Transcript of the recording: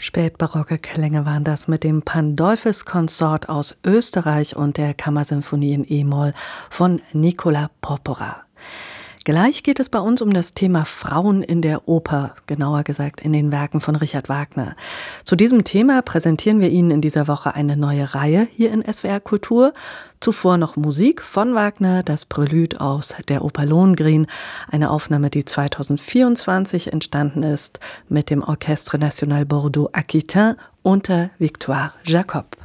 Spätbarocke Klänge waren das mit dem Pandolfis-Konsort aus Österreich und der Kammersinfonie in E-Moll von Nicola Porpora. Gleich geht es bei uns um das Thema Frauen in der Oper, genauer gesagt in den Werken von Richard Wagner. Zu diesem Thema präsentieren wir Ihnen in dieser Woche eine neue Reihe hier in SWR Kultur. Zuvor noch Musik von Wagner, das Prelude aus der Oper Lohengrin, eine Aufnahme, die 2024 entstanden ist mit dem Orchestre National Bordeaux Aquitain unter Victoire Jacob.